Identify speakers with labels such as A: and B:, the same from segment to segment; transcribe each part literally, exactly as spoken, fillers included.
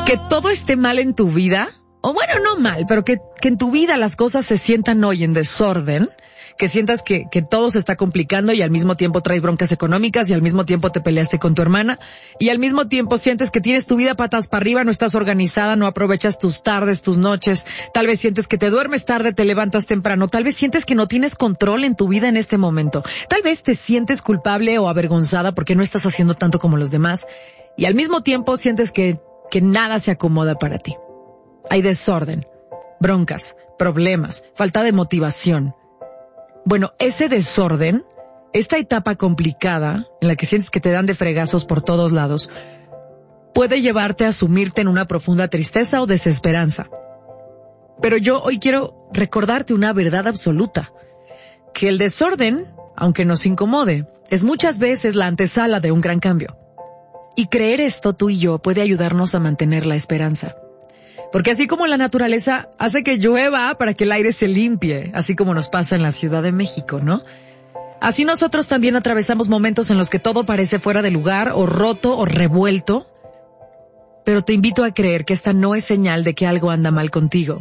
A: Que todo esté mal en tu vida, o bueno, no mal, pero que, que en tu vida las cosas se sientan hoy en desorden, que sientas que, que todo se está complicando y al mismo tiempo traes broncas económicas y al mismo tiempo te peleaste con tu hermana y al mismo tiempo sientes que tienes tu vida patas para arriba, no estás organizada, no aprovechas tus tardes, tus noches, tal vez sientes que te duermes tarde, te levantas temprano, tal vez sientes que no tienes control en tu vida en este momento, tal vez te sientes culpable o avergonzada porque no estás haciendo tanto como los demás y al mismo tiempo sientes que, que nada se acomoda para ti. Hay desorden, broncas, problemas, falta de motivación. Bueno, ese desorden, esta etapa complicada en la que sientes que te dan de fregazos por todos lados, puede llevarte a sumirte en una profunda tristeza o desesperanza. Pero yo hoy quiero recordarte una verdad absoluta, que el desorden, aunque nos incomode, es muchas veces la antesala de un gran cambio. Y creer esto tú y yo puede ayudarnos a mantener la esperanza. Porque así como la naturaleza hace que llueva para que el aire se limpie, así como nos pasa en la Ciudad de México, ¿no? Así nosotros también atravesamos momentos en los que todo parece fuera de lugar, o roto, o revuelto. Pero te invito a creer que esta no es señal de que algo anda mal contigo.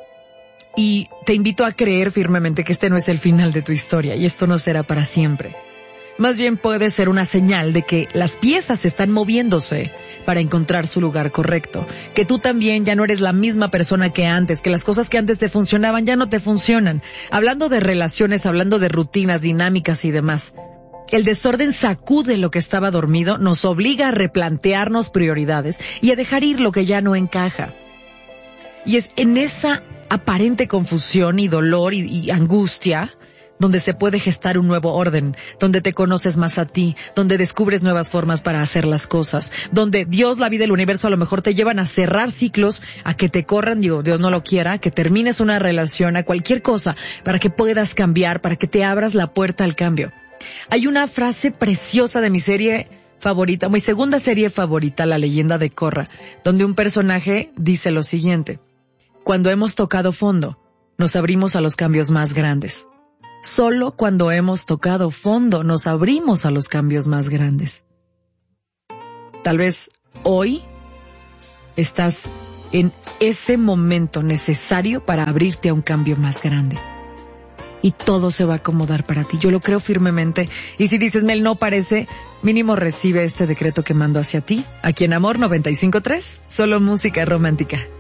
A: Y te invito a creer firmemente que este no es el final de tu historia, y esto no será para siempre. Más bien puede ser una señal de que las piezas están moviéndose para encontrar su lugar correcto. Que tú también ya no eres la misma persona que antes, que las cosas que antes te funcionaban ya no te funcionan. Hablando de relaciones, hablando de rutinas, dinámicas y demás. El desorden sacude lo que estaba dormido, nos obliga a replantearnos prioridades y a dejar ir lo que ya no encaja. Y es en esa aparente confusión y dolor y, y angustia donde se puede gestar un nuevo orden, donde te conoces más a ti, donde descubres nuevas formas para hacer las cosas, donde Dios, la vida y el universo a lo mejor te llevan a cerrar ciclos, a que te corran, digo, Dios no lo quiera, que termines una relación, a cualquier cosa, para que puedas cambiar, para que te abras la puerta al cambio. Hay una frase preciosa de mi serie favorita, mi segunda serie favorita, La leyenda de Korra, donde un personaje dice lo siguiente: cuando hemos tocado fondo, nos abrimos a los cambios más grandes. Solo cuando hemos tocado fondo nos abrimos a los cambios más grandes. Tal vez hoy estás en ese momento necesario para abrirte a un cambio más grande. Y todo se va a acomodar para ti. Yo lo creo firmemente. Y si dices, Mel, no parece, mínimo recibe este decreto que mando hacia ti. Aquí en Amor noventa y cinco punto tres, solo música romántica.